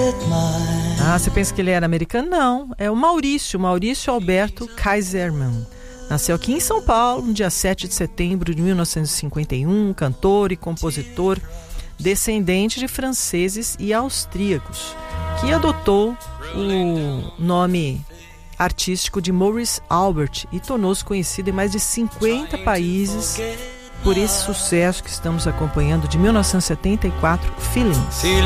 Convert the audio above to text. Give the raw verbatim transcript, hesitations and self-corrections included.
Ah, você pensa que ele era americano? Não, é o Maurício, Maurício Alberto Kaiserman. Nasceu aqui em São Paulo, no dia sete de setembro de mil novecentos e cinquenta e um, cantor e compositor, descendente de franceses e austríacos, que adotou o nome artístico de Maurice Albert e tornou-se conhecido em mais de cinquenta países por esse sucesso que estamos acompanhando de mil novecentos e setenta e quatro, Feelings.